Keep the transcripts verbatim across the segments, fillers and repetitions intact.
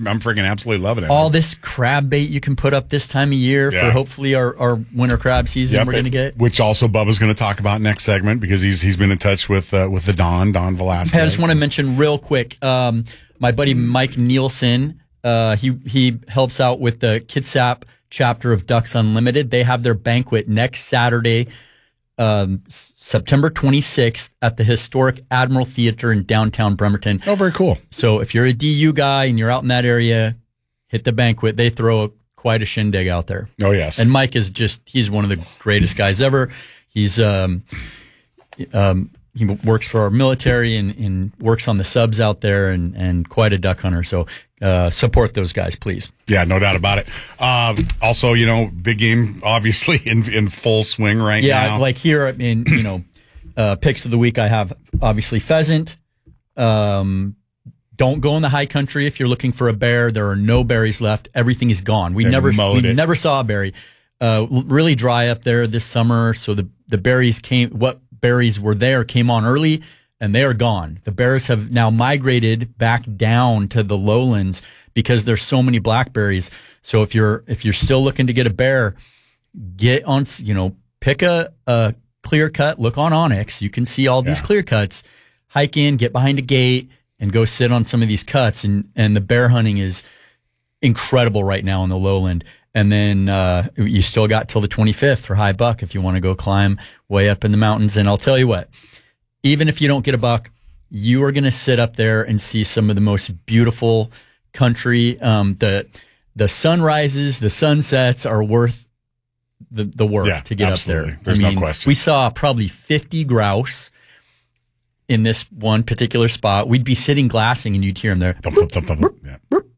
I'm, I'm freaking absolutely loving it. All this crab bait you can put up this time of year Yeah. for hopefully our, our winter crab season Yep, we're going to get. Which also Bubba's going to talk about next segment because he's he's been in touch with uh, with the Don, Don Velasquez. Hey, I just want to mention real quick, um, my buddy Mike Nielsen, uh, he, he helps out with the Kitsap chapter of Ducks Unlimited. They have their banquet next Saturday, um, September twenty-sixth at the historic Admiral Theater in downtown Bremerton. Oh, very cool. So if you're a D U guy and you're out in that area, hit the banquet. They throw quite a shindig out there. Oh, yes. And Mike is just, he's one of the greatest guys ever. He's, um, um, he works for our military and, and works on the subs out there and, and quite a duck hunter. So, uh, support those guys, please. Yeah, no doubt about it. Um, also, you know, big game, obviously, in, in full swing right yeah, now. Yeah, like here, I mean, you know, uh, picks of the week, I have obviously pheasant. Um, don't go in the high country if you're looking for a bear. There are no berries left. Everything is gone. We They never, mowed we it. never saw a berry. Uh, really dry up there this summer. So the, the berries came, what berries were there came on early and they are gone. The bears have now migrated back down to the lowlands because there's so many blackberries. So if you're, if you're still looking to get a bear, get on, you know, pick a, a clear cut, look on Onyx. You can see all these Yeah. clear cuts, hike in, get behind a gate and go sit on some of these cuts. And, and the bear hunting is incredible right now in the lowland. And then, uh, you still got till the twenty-fifth for high buck if you want to go climb way up in the mountains. And I'll tell you what, even if you don't get a buck, you are going to sit up there and see some of the most beautiful country. Um, the, the sunrises, the sunsets are worth the, the work Yeah, to get absolutely. up there. There's I no mean, question. we saw probably fifty grouse in this one particular spot. We'd be sitting glassing and you'd hear them there. Thump, thump, thump, thump, thump. Yeah.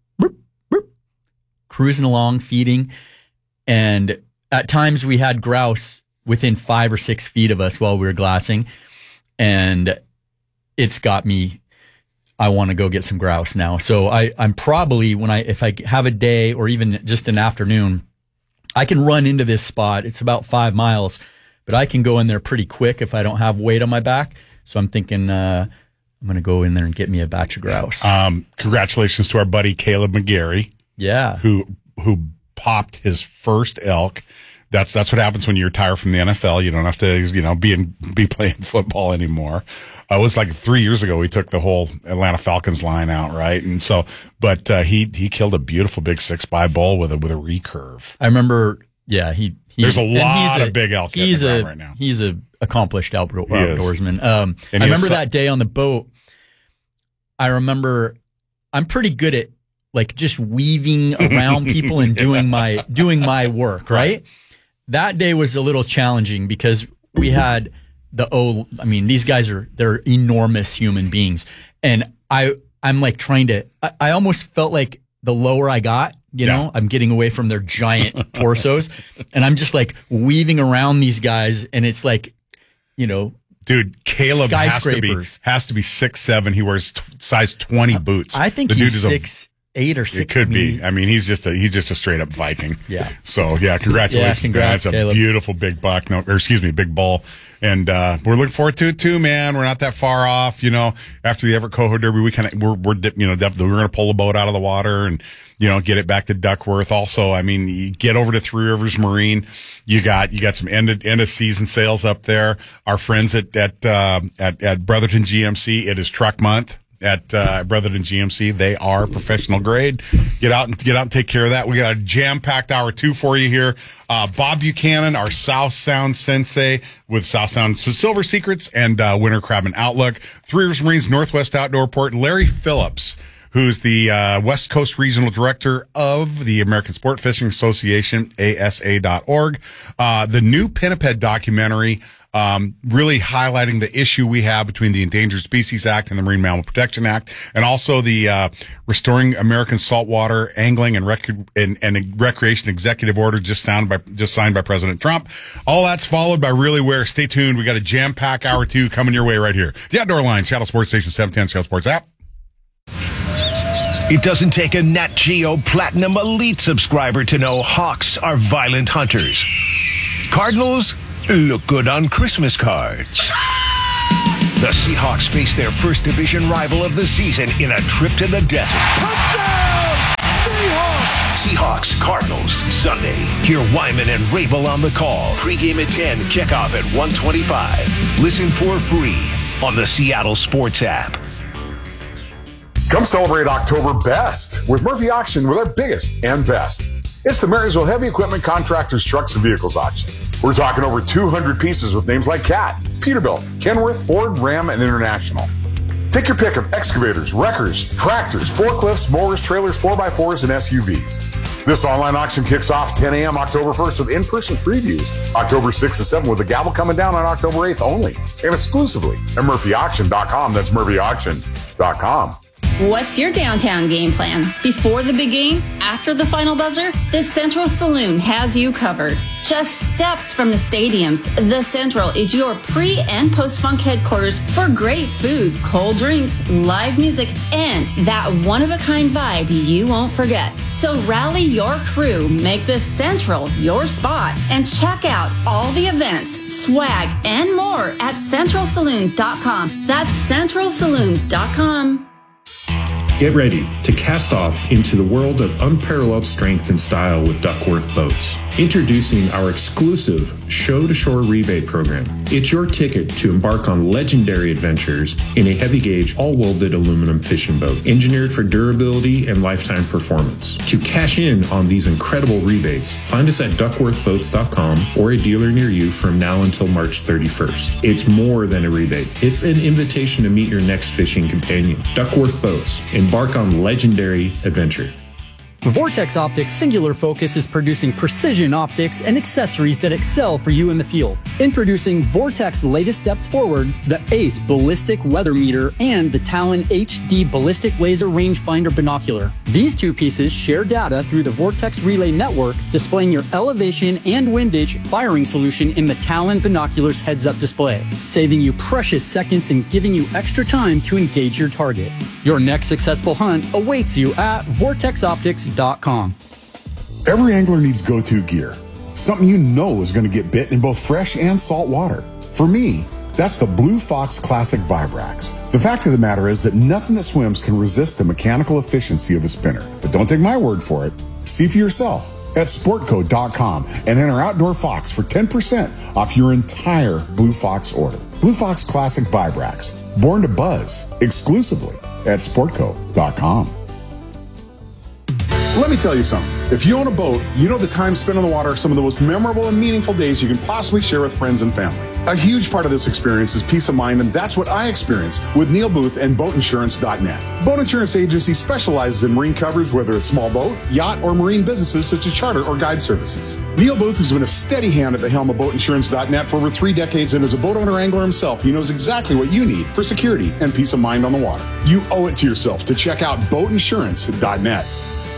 Cruising along, feeding. And at times we had grouse within five or six feet of us while we were glassing. And it's got me, I want to go get some grouse now. So I, I'm probably, when I, if I have a day or even just an afternoon, I can run into this spot. It's about five miles, but I can go in there pretty quick if I don't have weight on my back. So I'm thinking, uh, I'm going to go in there and get me a batch of grouse. Um, congratulations to our buddy Caleb McGarry. Yeah. who who popped his first elk. That's that's what happens when you retire from the N F L. You don't have to, you know, be in, be playing football anymore. Uh, it was like three years ago we took the whole Atlanta Falcons line out, right? And so, but uh, he he killed a beautiful big six by bull with a with a recurve. I remember, yeah, he. he There's a and lot he's of big elk hitting He's the a ground right now. he's a accomplished outdoor, He is. outdoorsman. Um, And I he is remember so- that day on the boat. I remember I'm pretty good at like just weaving around people and doing my doing my work, right? That day was a little challenging because we had the oh, I mean, these guys are they're enormous human beings, and I I'm like trying to. I, I almost felt like the lower I got, you Yeah. know, I'm getting away from their giant torsos, and I'm just like weaving around these guys, and it's like, you know. Dude, Caleb has to be Skyscrapers. has to be six seven. He wears t- size twenty boots. I think the he's dude is a- six eight or six. It could I mean, be. I mean, he's just a he's just a straight up Viking. Yeah. So yeah, congratulations, Yeah, congrats, man. It's a Caleb. beautiful big buck. No, or excuse me, big bull. And uh, we're looking forward to it too, man. We're not that far off. You know, after the Everett Coho Derby, we kind of we're we're dip- you know definitely we're going to pull the boat out of the water and you know get it back to Duckworth. Also, I mean, you get over to Three Rivers Marine. You got you got some end of, end of season sales up there. Our friends at at uh, at at Brotherton G M C. It is truck month. At uh, Brotherton G M C, they are professional grade. Get out and get out and take care of that. We got a jam-packed hour two for you here. Uh, Bob Buchanan, our South Sound sensei with South Sound Silver Secrets and uh, Winter Crab and Outlook. Three Rivers Marines Northwest Outdoor Report. Larry Phillips, who's the uh, West Coast Regional Director of the American Sport Fishing Association, A S A dot org. Uh, the new Pinniped documentary. Um, really highlighting the issue we have between the Endangered Species Act and the Marine Mammal Protection Act, and also the uh, Restoring American Saltwater Angling and, rec- and, and Recreation Executive Order just signed by just signed by President Trump. All that's followed by Really Where. Stay tuned. We got a jam-pack hour two coming your way right here. The Outdoor Line, Seattle Sports Station seven ten, Seattle Sports app. It doesn't take a Nat Geo Platinum Elite subscriber to know hawks are violent hunters. Cardinals look good on Christmas cards. The Seahawks face their first division rival of the season in a trip to the desert. Touchdown! Hawks, Cardinals, Sunday. Hear Wyman and Rabel on the call. Pre-game at ten, kickoff at one twenty-five. Listen for free on the Seattle Sports app. Come celebrate October best with Murphy Auction with our biggest and best. It's the Marysville Heavy Equipment Contractors, Trucks, and Vehicles Auction. We're talking over two hundred pieces with names like Cat, Peterbilt, Kenworth, Ford, Ram, and International. Take your pick of excavators, wreckers, tractors, forklifts, mowers, trailers, four by fours, and S U Vs. This online auction kicks off ten a.m. October first with in-person previews October sixth and seventh with the gavel coming down on October eighth only and exclusively at Murphy Auction dot com. That's Murphy Auction dot com. What's your downtown game plan? Before the big game? After the final buzzer? The Central Saloon has you covered. Just steps from the stadiums, the Central is your pre- and post-funk headquarters for great food, cold drinks, live music, and that one-of-a-kind vibe you won't forget. So rally your crew, make the Central your spot, and check out all the events, swag, and more at Central Saloon dot com. That's Central Saloon dot com. Get ready to cast off into the world of unparalleled strength and style with Duckworth Boats. Introducing our exclusive show-to-shore rebate program. It's your ticket to embark on legendary adventures in a heavy-gauge, all-welded aluminum fishing boat, engineered for durability and lifetime performance. To cash in on these incredible rebates, find us at Duckworth Boats dot com or a dealer near you from now until March thirty-first. It's more than a rebate. It's an invitation to meet your next fishing companion. Duckworth Boats. Embark on legendary adventure. Vortex Optics' singular focus is producing precision optics and accessories that excel for you in the field. Introducing Vortex's latest steps forward, the ACE Ballistic Weather Meter and the Talon H D Ballistic Laser Rangefinder Binocular. These two pieces share data through the Vortex Relay Network, displaying your elevation and windage firing solution in the Talon Binocular's heads-up display, saving you precious seconds and giving you extra time to engage your target. Your next successful hunt awaits you at Vortex Optics dot com. Every angler needs go-to gear. Something you know is going to get bit in both fresh and salt water. For me, that's the Blue Fox Classic Vibrax. The fact of the matter is that nothing that swims can resist the mechanical efficiency of a spinner. But don't take my word for it. See for yourself at Sportco dot com and enter Outdoor Fox for ten percent off your entire Blue Fox order. Blue Fox Classic Vibrax, born to buzz exclusively at Sportco dot com. Let me tell you something. If you own a boat, you know the time spent on the water are some of the most memorable and meaningful days you can possibly share with friends and family. A huge part of this experience is peace of mind, and that's what I experience with Neil Booth and Boat Insurance dot net. Boat Insurance Agency specializes in marine coverage, whether it's small boat, yacht, or marine businesses such as charter or guide services. Neil Booth has been a steady hand at the helm of Boat Insurance dot net for over three decades, and as a boat owner angler himself, he knows exactly what you need for security and peace of mind on the water. You owe it to yourself to check out Boat Insurance dot net.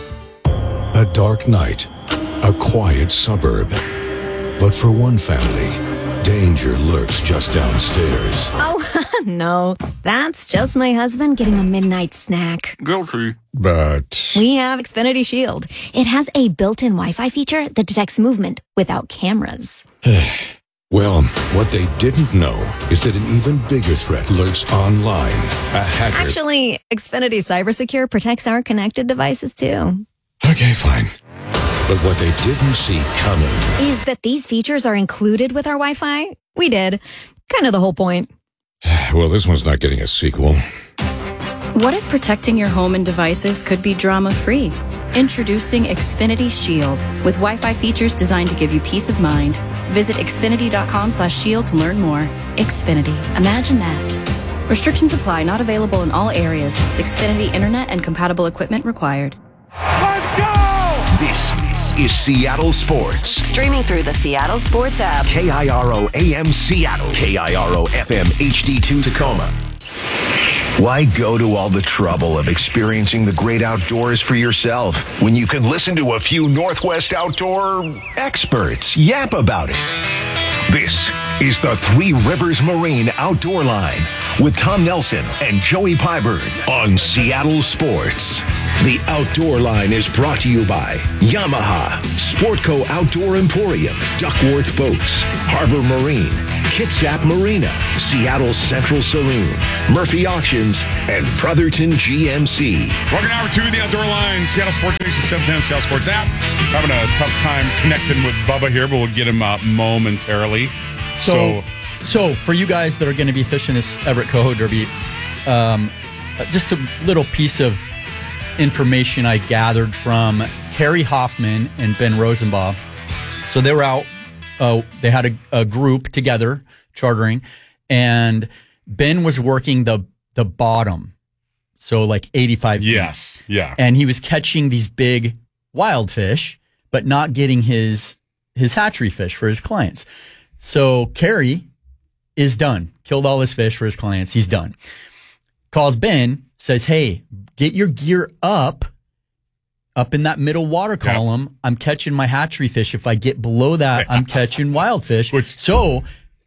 A dark night, a quiet suburb. But for one family, danger lurks just downstairs. Oh, no. That's just my husband getting a midnight snack. Guilty. But We have Xfinity Shield. It has a built-in Wi-Fi feature that detects movement without cameras. well, what they didn't know is that an even bigger threat lurks online. A hacker. Actually, Xfinity Cybersecure protects our connected devices, too. Okay, fine. But what they didn't see coming is that these features are included with our Wi-Fi. We did. Kind of the whole point. Well, this one's not getting a sequel. What if protecting your home and devices could be drama-free? Introducing Xfinity Shield with Wi-Fi features designed to give you peace of mind. Visit Xfinity dot com slash shield to learn more. Xfinity. Imagine that. Restrictions apply. Not available in all areas. Xfinity Internet and compatible equipment required. Let's go! This is Seattle Sports. Streaming through the Seattle Sports app. K I R O A M Seattle. K I R O F M H D two Tacoma. Why go to all the trouble of experiencing the great outdoors for yourself when you can listen to a few Northwest outdoor experts yap about it? This is the Three Rivers Marine Outdoor Line with Tom Nelson and Joey Pyburn on Seattle Sports. The Outdoor Line is brought to you by Yamaha, Sportco Outdoor Emporium, Duckworth Boats, Harbor Marine, Kitsap Marina, Seattle's Central Saloon, Murphy Auctions, and Brotherton G M C. Welcome to hour two of the Outdoor Line. Seattle Sports Nation, seven ten Seattle Sports app. Having a tough time connecting with Bubba here, but we'll get him uh, momentarily. So, so, so for you guys that are going to be fishing this Everett Coho Derby, um, just a little piece of information I gathered from Kerry Hoffman and Ben Rosenbaugh. So they were out. Uh, they had a, a group together chartering, and Ben was working the the bottom, so like eighty-five feet. Yes, yeah. And he was catching these big wild fish, but not getting his his hatchery fish for his clients. So Kerry is done. Killed all his fish for his clients. He's done. Calls Ben, says, "Hey, get your gear up." Up in that middle water column, yeah. I'm catching my hatchery fish. If I get below that, I'm catching wild fish. Which, so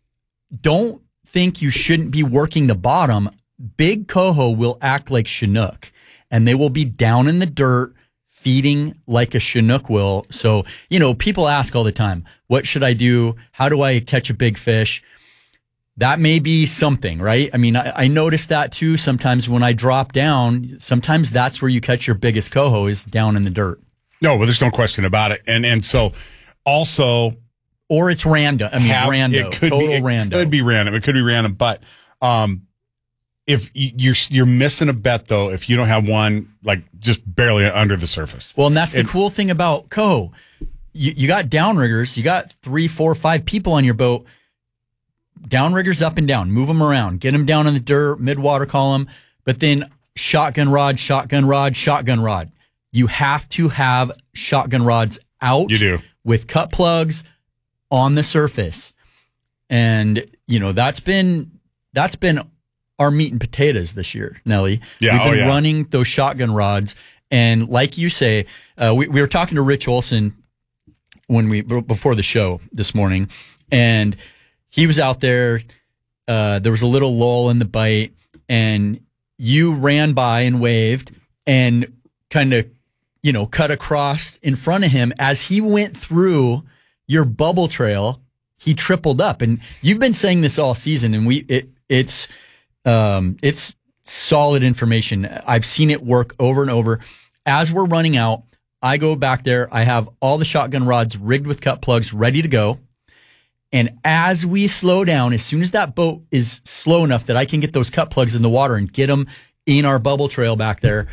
don't think you shouldn't be working the bottom. Big coho will act like Chinook, and they will be down in the dirt feeding like a Chinook will. So, you know, people ask all the time, what should I do? How do I catch a big fish? That may be something, right? I mean, I, I noticed that too. Sometimes when I drop down, sometimes that's where you catch your biggest coho is down in the dirt. No, well, there's no question about it. And and so also, or it's random. I mean, have, random. It could total be. It random. could be random. It could be random. But um, if you're you're missing a bet though, if you don't have one like just barely under the surface. Well, and that's and, the cool thing about coho. You you got downriggers. You got three, four, five people on your boat. Downriggers up and down, move them around, get them down in the dirt, mid-water column, but then shotgun rod, shotgun rod, shotgun rod. You have to have shotgun rods out. You do. With cut plugs on the surface. And, you know, that's been that's been our meat and potatoes this year, Nelly. Yeah, We've been oh, yeah. running those shotgun rods. And like you say, uh, we, we were talking to Rich Olson when we before the show this morning, and he was out there. Uh, there was a little lull in the bite, and you ran by and waved and kind of, you know, cut across in front of him as he went through your bubble trail. He tripled up, and you've been saying this all season, and we it it's um, it's solid information. I've seen it work over and over. As we're running out, I go back there. I have all the shotgun rods rigged with cut plugs, ready to go. And as we slow down, as soon as that boat is slow enough that I can get those cut plugs in the water and get them in our bubble trail back there,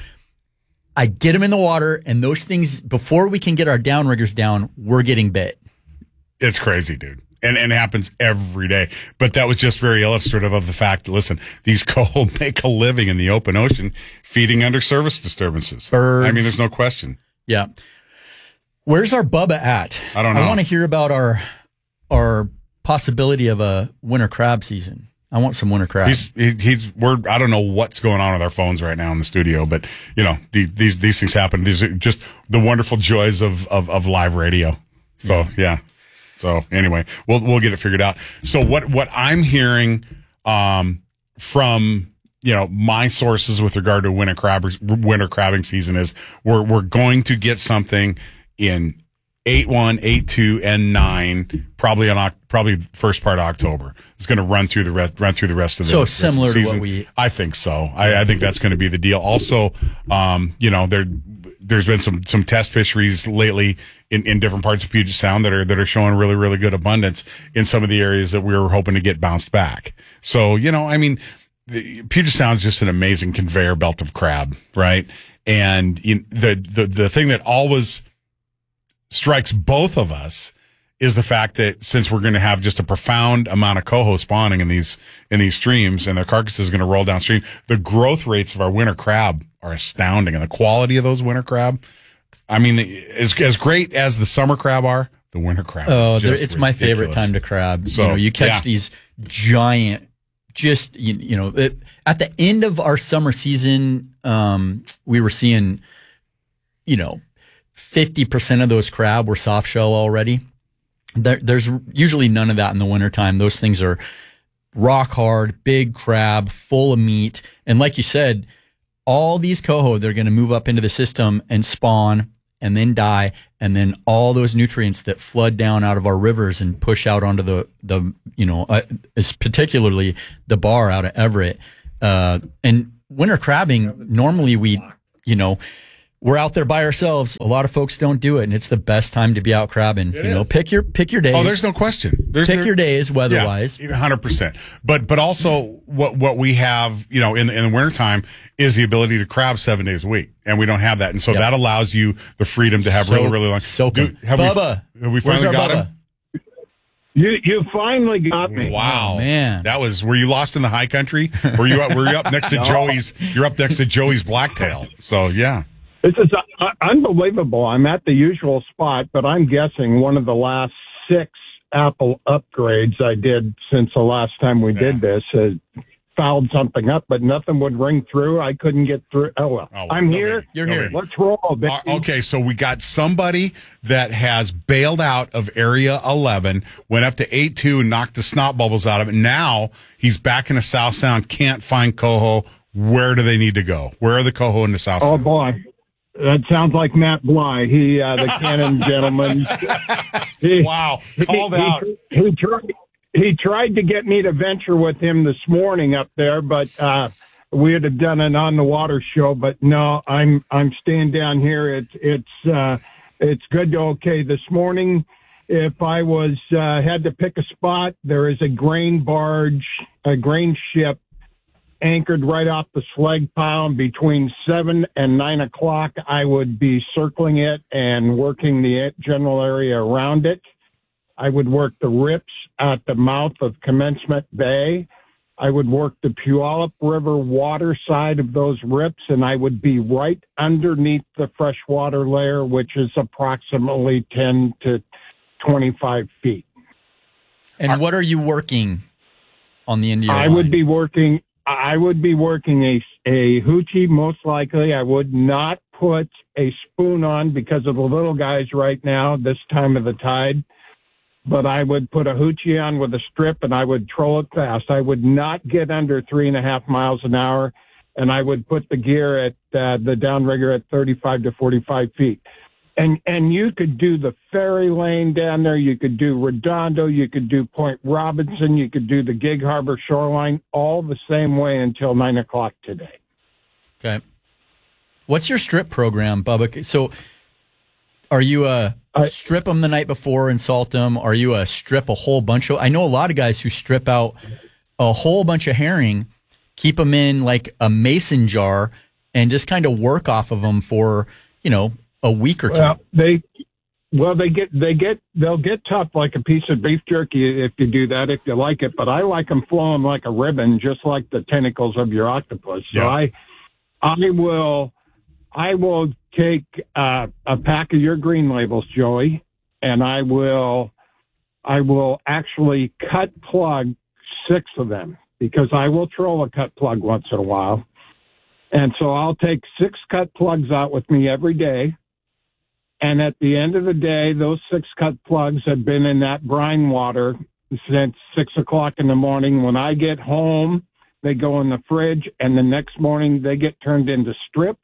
I get them in the water, and those things, before we can get our downriggers down, we're getting bit. It's crazy, dude. And, and it happens every day. But that was just very illustrative of the fact that, listen, these coho make a living in the open ocean feeding under service disturbances. Birds. I mean, there's no question. Yeah. Where's our Bubba at? I don't know. I want to hear about our our possibility of a winter crab season. I want some winter crab. He's he, he's we're I don't know what's going on with our phones right now in the studio, but you know these these these things happen. These are just the wonderful joys of of, of live radio. So yeah. yeah. So anyway, we'll we'll get it figured out. So what what I'm hearing um, from you know my sources with regard to winter crabbers winter crabbing season is we're we're going to get something in eight one, eight two, and nine, probably on probably first part of October. It's going to run through the rest, run through the rest of the, so rest similar of the to season. what we. I think so. I, I think that's going to be the deal. Also, um, you know, there there's been some some test fisheries lately in, in different parts of Puget Sound that are that are showing really really good abundance in some of the areas that we were hoping to get bounced back. So you know, I mean, the, Puget Sound is just an amazing conveyor belt of crab, right? And you, the the the thing that always strikes both of us is the fact that since we're going to have just a profound amount of coho spawning in these in these streams and their carcasses are going to roll downstream, the growth rates of our winter crab are astounding, and the quality of those winter crab, I mean, as as great as the summer crab are, the winter crab. Oh, are just it's ridiculous. My favorite time to crab. So you know, you catch yeah. these giant, just you, you know, it, at the end of our summer season, um, we were seeing, you know, fifty percent of those crab were soft shell already. There, there's usually none of that in the wintertime. Those things are rock hard, big crab, full of meat. And like you said, all these coho, they're going to move up into the system and spawn. and then die, and then all those nutrients that flood down out of our rivers and push out onto the, the you know, uh, is particularly the bar out of Everett. Uh, and winter crabbing, normally we, you know, we're out there by ourselves. A lot of folks don't do it, and it's the best time to be out crabbing. It you is. know, pick your pick your days. Oh, there's no question. There's pick there, your days weather-wise. Yeah, one hundred percent. But but also what what we have, you know, in the, in the wintertime is the ability to crab seven days a week, and we don't have that. And so yep. that allows you the freedom to have so, really, really long. So do, have Bubba. We, have we finally got Bubba? him? You you finally got me. Wow, oh, man! That was. Were you lost in the high country? Were you up? Were you up next to no. Joey's? You're up next to Joey's blacktail. So yeah, this is uh, unbelievable. I'm at the usual spot, but I'm guessing one of the last six Apple upgrades I did since the last time we yeah. did this has fouled something up, but nothing would ring through. I couldn't get through. Oh well, oh, I'm no here. You're no here. Baby. Let's roll. Uh, okay, so we got somebody that has bailed out of Area eleven, went up to eight two, and knocked the snot bubbles out of it. Now he's back in the South Sound. Can't find coho. Where do they need to go? Where are the coho in the South Sound? Oh boy, that sounds like Matt Bly. He, uh, the Cannon gentleman. He, wow, called he, out. He, he tried. He tried to get me to venture with him this morning up there, but uh, we would have done an on the water show. But no, I'm I'm staying down here. It's it's uh, it's good to okay. This morning, if I was uh, had to pick a spot, there is a grain barge, a grain ship anchored right off the slag pile. And between seven and nine o'clock, I would be circling it and working the general area around it. I would work the rips at the mouth of Commencement Bay. I would work the Puyallup River water side of those rips, and I would be right underneath the freshwater layer, which is approximately ten to twenty-five feet. And what are you working on the end of your I line? would be working, I would be working a, a hoochie, most likely. I would not put a spoon on because of the little guys right now, this time of the tide. But I would put a hoochie on with a strip, and I would troll it fast. I would not get under three and a half miles an hour, and I would put the gear at uh, the downrigger at thirty-five to forty-five feet. And and you could do the ferry lane down there. You could do Redondo. You could do Point Robinson. You could do the Gig Harbor shoreline, all the same way until nine o'clock today. Okay. What's your strip program, Bubba? So are you a uh, strip them the night before and salt them? Are you a strip a whole bunch of? I know a lot of guys who strip out a whole bunch of herring, keep them in like a mason jar, and just kind of work off of them for, you know, a week or two. Well, they, well, they get, they get, they'll get tough like a piece of beef jerky if you do that, if you like it. But I like them flowing like a ribbon, just like the tentacles of your octopus. So yeah. I, I will, I will take uh, a pack of your green labels, Joey, and I will, I will actually cut plug six of them because I will troll a cut plug once in a while. And so I'll take six cut plugs out with me every day. And at the end of the day, those six cut plugs have been in that brine water since six o'clock in the morning. When I get home, they go in the fridge, and the next morning they get turned into strips,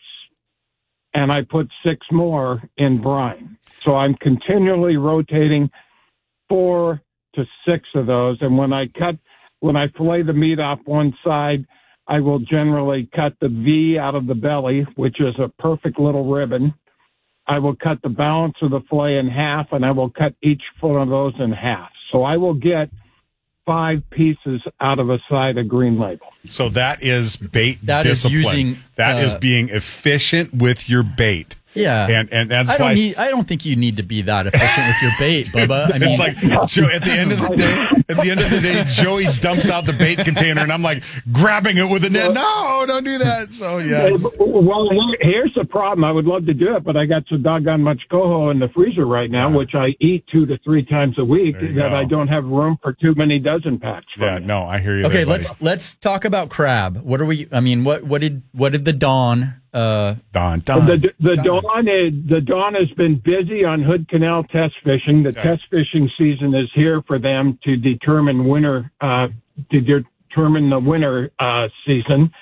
and I put six more in brine. So I'm continually rotating four to six of those. And when I cut, when I fillet the meat off one side, I will generally cut the V out of the belly, which is a perfect little ribbon. I will cut the balance of the fillet in half, and I will cut each foot of those in half. So I will get five pieces out of a side of green label. So that is bait that discipline. Is using, that uh, is being efficient with your bait. Yeah, and and that's I don't why need, I don't think you need to be that efficient with your bait, Bubba. I mean, it's like Joe, at the end of the day, at the end of the day, Joey dumps out the bait container, and I'm like grabbing it with a net. No, don't do that. So yeah. Well, here's the problem. I would love to do it, but I got so doggone much coho in the freezer right now, yeah. which I eat two to three times a week, that go. I don't have room for too many dozen packs. Yeah, me. no, I hear you. Okay, there, let's let's talk about crab. What are we? I mean, what what did what did the Dawn? Uh, Dawn, Dawn. The, the Dawn. Dawn is the Dawn has been busy on Hood Canal test fishing. The okay. test fishing season is here for them to determine winter uh, to determine the winter uh, season.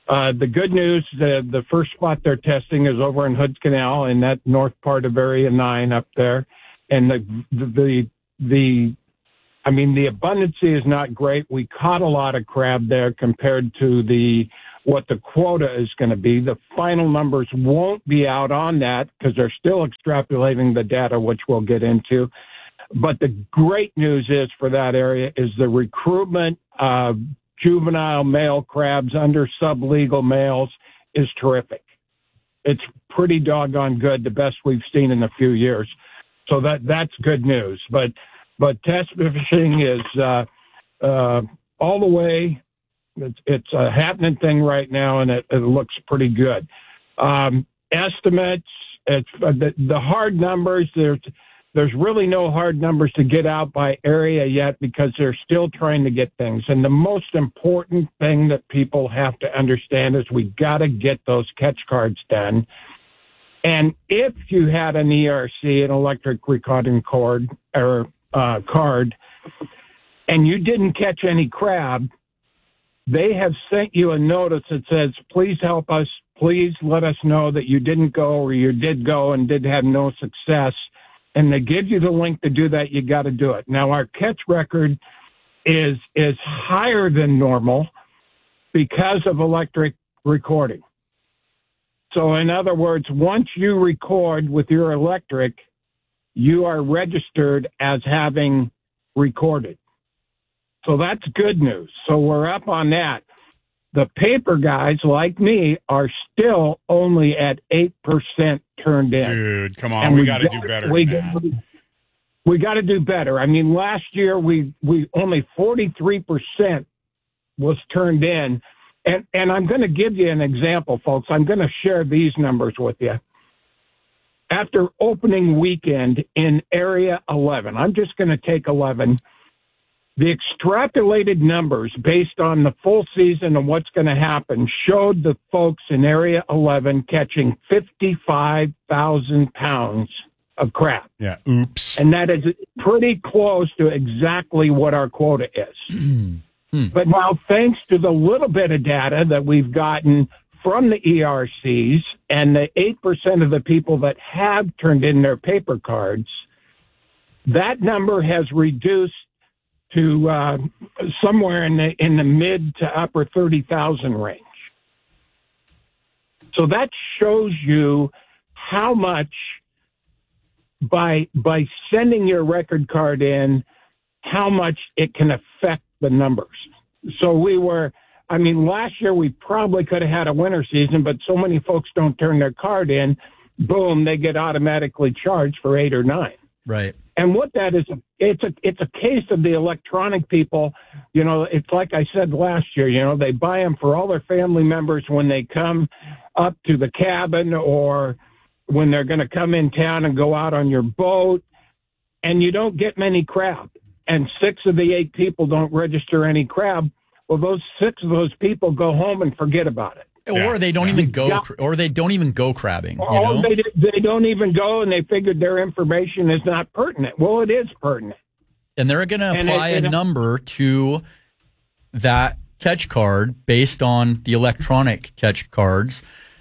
Uh, the good news, the, the first spot they're testing is over in Hood's Canal in that north part of Area nine up there. And the, the, the, the I mean, the abundancy is not great. We caught a lot of crab there compared to the what the quota is going to be. The final numbers won't be out on that because they're still extrapolating the data, which we'll get into. But the great news is for that area is the recruitment of juvenile male crabs under sublegal males is terrific. It's pretty doggone good, the best we've seen in a few years. So that that's good news. But But test fishing is uh, uh, all the way. It's, it's a happening thing right now, and it, it looks pretty good. Um, estimates, it's uh, the, the hard numbers. There's there's really no hard numbers to get out by area yet because they're still trying to get things. And the most important thing that people have to understand is we got to get those catch cards done. And if you had an E R C, an electric recording cord or Uh, card, and you didn't catch any crab, they have sent you a notice that says, please help us, please let us know that you didn't go or you did go and did have no success. And they give you the link to do that. You got to do it. Now, our catch record is is higher than normal because of electric recording. So in other words, once you record with your electric, you are registered as having recorded. So that's good news. So we're up on that. The paper guys like me are still only at eight percent turned in. Dude, come on. And we, we got to do better we, than that. We got to do better. I mean, last year we, we only forty-three percent was turned in. And, and I'm going to give you an example, folks. I'm going to share these numbers with you. After opening weekend in Area eleven, I'm just going to take eleven, the extrapolated numbers based on the full season and what's going to happen showed the folks in Area eleven catching fifty-five thousand pounds of crab. Yeah, oops. And that is pretty close to exactly what our quota is. But now, thanks to the little bit of data that we've gotten from the E R Cs and the eight percent of the people that have turned in their paper cards, that number has reduced to uh, somewhere in the in the mid to upper thirty thousand range. So that shows you how much by by sending your record card in, how much it can affect the numbers. So we were, I mean, last year we probably could have had a winter season, but so many folks don't turn their card in, boom, they get automatically charged for eight or nine. Right. And what that is, it's a it's a case of the electronic people. You know, it's like I said last year, you know, they buy them for all their family members when they come up to the cabin or when they're going to come in town and go out on your boat, and you don't get many crab. And six of the eight people don't register any crab. Well, those six of those people go home and forget about it. Or yeah. they don't yeah. even go, yeah. or they don't even go crabbing. You or know? they, they don't even go, and they figured their information is not pertinent. Well, it is pertinent. And they're going to apply it, a it, number to that catch card based on the electronic catch cards,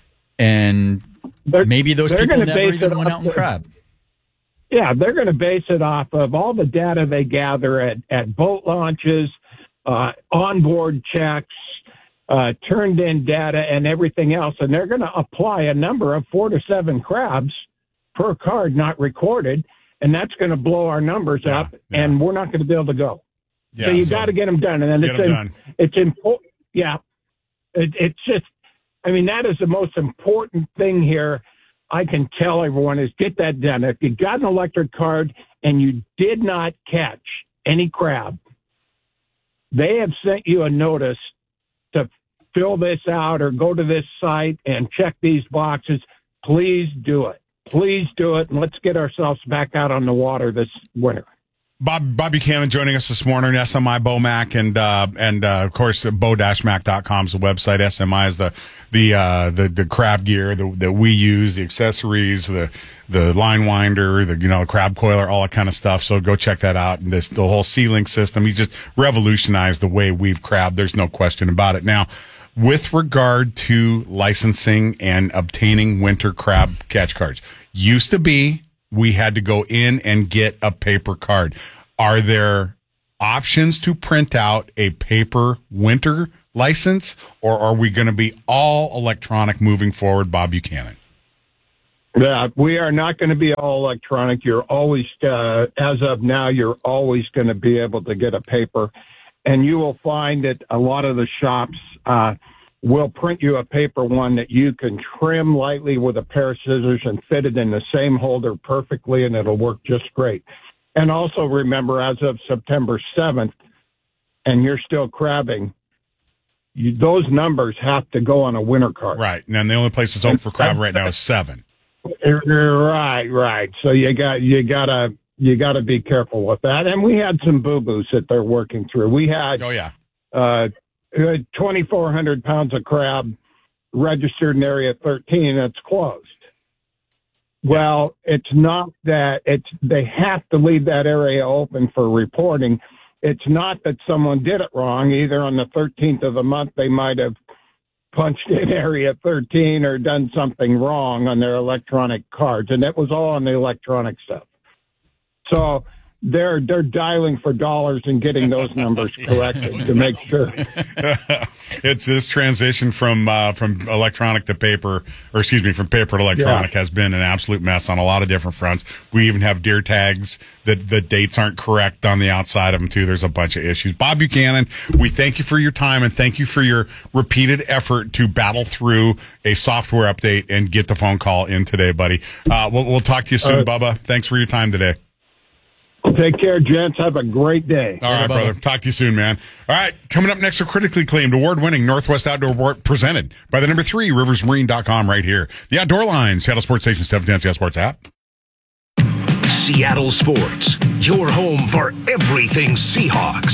and maybe those people never even went out and crab. Yeah, they're going to base it off of all the data they gather at, at boat launches, uh, onboard checks, uh, turned in data, and everything else. And they're going to apply a number of four to seven crabs per card not recorded, and that's going to blow our numbers yeah, up, yeah. and we're not going to be able to go. Yeah, so you so got to get them done. And then it's, in, it's important. Yeah, it, it's just, I mean, that is the most important thing here. I can tell everyone is get that done. If you got an electric card and you did not catch any crab, they have sent you a notice to fill this out or go to this site and check these boxes. Please do it. Please do it, and let's get ourselves back out on the water this winter. Bob Bob Buchanan joining us this morning, S M I Bomac, and uh, and uh, of course bow dash mac dot com is the website. S M I is the the uh, the, the crab gear that, that we use, the accessories, the the line winder, the you know crab coiler, all that kind of stuff. So go check that out. And this the whole C-Link system. He's just revolutionized the way we've crabbed. There's no question about it. Now, with regard to licensing and obtaining winter crab catch cards. Used to be we had to go in and get a paper card. Are there options to print out a paper winter license, or are we going to be all electronic moving forward, Bob Buchanan? Yeah, we are not going to be all electronic. You're always, uh, as of now, you're always going to be able to get a paper. And you will find that a lot of the shops uh, will print you a paper one that you can trim lightly with a pair of scissors and fit it in the same holder perfectly, and it'll work just great. And also remember, as of September seventh, and you're still crabbing, you, those numbers have to go on a winter card. Right. And then the only place that's open for crab right now is seven. Right, right. So you got you gotta you gotta be careful with that. And we had some boo boos that they're working through. We had oh yeah, uh, twenty-four hundred pounds of crab registered in area thirteen. That's closed. Well, it's not that it's they have to leave that area open for reporting. It's not that someone did it wrong. Either on the thirteenth of the month they might have punched in area thirteen or done something wrong on their electronic cards, and it was all on the electronic stuff. So they're they're dialing for dollars and getting those numbers corrected to make sure. It's this transition from uh, from electronic to paper, or excuse me, from paper to electronic yeah. has been an absolute mess on a lot of different fronts. We even have deer tags that the dates aren't correct on the outside of them too. There's a bunch of issues. Bob Buchanan, we thank you for your time and thank you for your repeated effort to battle through a software update and get the phone call in today, buddy. Uh, we'll, we'll talk to you soon, uh, Bubba. Thanks for your time today. Take care, gents. Have a great day. All right, brother. Talk to you soon, man. All right, coming up next, a critically acclaimed, award-winning Northwest Outdoor Report presented by the number three, rivers marine dot com right here. The Outdoor Line, Seattle Sports Station, seven ten Seattle Sports app. Seattle Sports, your home for everything Seahawks.